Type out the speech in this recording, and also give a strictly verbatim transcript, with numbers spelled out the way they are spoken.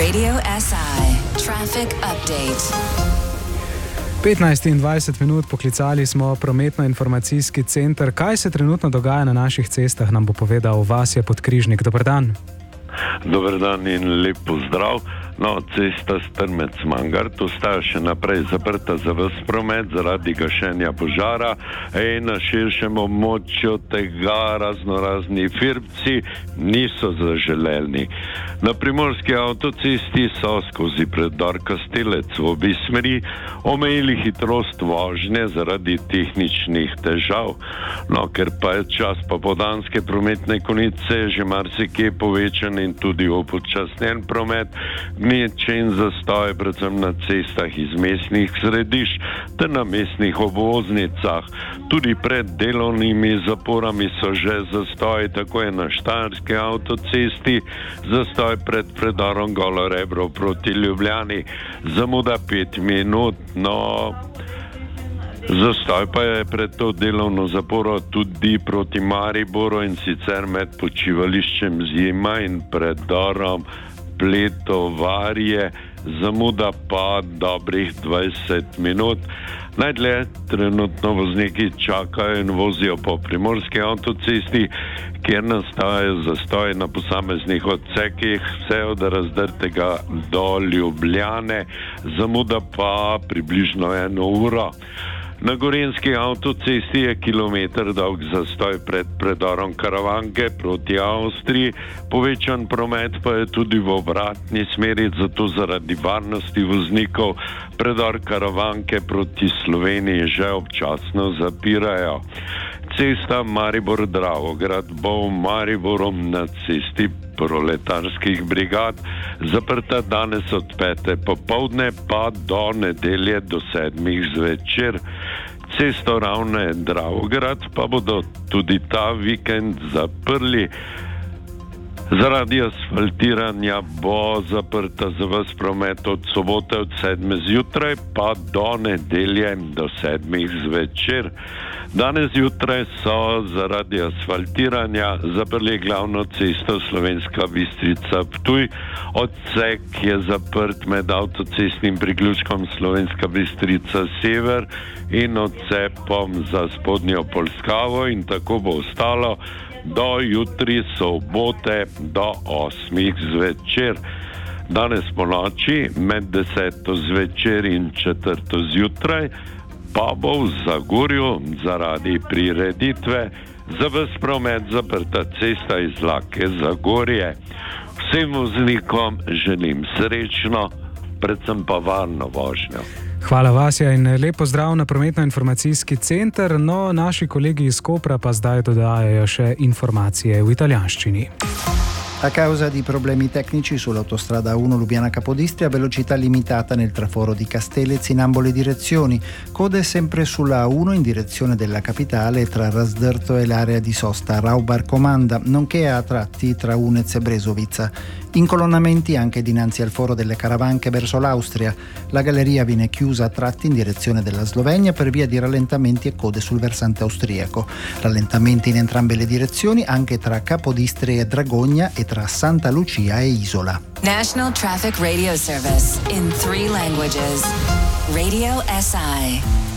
Radio S I Traffic Update. petnajst in dvajset minut poklicali smo prometno-informacijski center. Kaj se trenutno dogaja na naših cestah, nam bo povedal Vasja Podkrižnik. Dober dan. Dober dan in lep pozdrav. No, cesta Strmec-Mangart ostaja še naprej zaprta za ves promet zaradi gašenja požara in na širšem območju tega raznorazni firbci niso zaželeni. Na primorski avtocesti so skozi predor Kastelec v obi smeri omejili hitrost vožnje zaradi tehničnih težav. No, ker pa je čas popoldanske prometne konice že marsikje povečan in tudi upočasnjen promet, gneče in zastoje predvsem na cestah iz mestnih središč ter na mestnih obvoznicah. Tudi pred delovnimi zaporami so že zastoji, tako je na Štajerski avtocesti, zastoj pred predorom Golo Rebro proti Ljubljani, zamuda pet minut, no zastoj pa je pred to delovno zaporo tudi proti Mariboru, in sicer med počivališčem Zima in predorom Pletovarje, zamuda pa dobrih dvajset minut. Najdlje trenutno vozniki čakajo in vozijo po primorski avtocesti, kjer nastajajo zastoji na posameznih odsekih, vse od Razdrtega do Ljubljane, zamuda pa približno eno uro. Na gorenjski avtocesti je kilometer dolg zastoj pred predorom Karavanke proti Avstriji, povečan promet pa je tudi v obratni smeri, zato zaradi varnosti voznikov predor Karavanke proti Sloveniji že občasno zapirajo. Cesta Maribor-Dravograd bo v Mariboru na cesti proletarskih brigad zaprta danes od pete popoldne pa do nedelje do sedmih zvečer. Cesto Ravne-Dravograd pa bodo tudi ta vikend zaprli. Zaradi asfaltiranja bo zaprta za ves promet od sobote od sedme zjutraj pa do nedelje do sedmih zvečer. Danes zjutraj so zaradi asfaltiranja zaprli glavno cesto Slovenska Bistrica-Ptuj. Odsek je zaprt med avtocestnim priključkom Slovenska Bistrica-Sever in odcepom za Spodnjo Polskavo, in tako bo ostalo do jutri sobote do osmih zvečer. Danes po noči med deseto zvečer in četrto zjutraj pa bo v Zagorju zaradi prireditve za ves promet zaprta cesta iz Lake Zagorje. Vsem voznikom želim srečno, predvsem pa varno vožnjo. Hvala Vasja in lep pozdrav na prometno-informacijski center. No, naši kolegi iz Kopra pa zdaj dodajajo še informacije v italijanščini. A causa di problemi tecnici sull'autostrada uno Lubiana-Capodistria, velocità limitata nel traforo di Castellez in ambo le direzioni, code sempre sulla A uno in direzione della capitale tra Rasdrto e l'area di sosta Raubar-Comanda, nonché a tratti tra Unez e Brezovica. Incolonnamenti anche dinanzi al foro delle Caravanche verso l'Austria. La galleria viene chiusa a tratti in direzione della Slovenia per via di rallentamenti e code sul versante austriaco. Rallentamenti in entrambe le direzioni anche tra Capodistria e Dragogna e tra Santa Lucia e Isola. National Traffic Radio Service in three languages. Radio S I.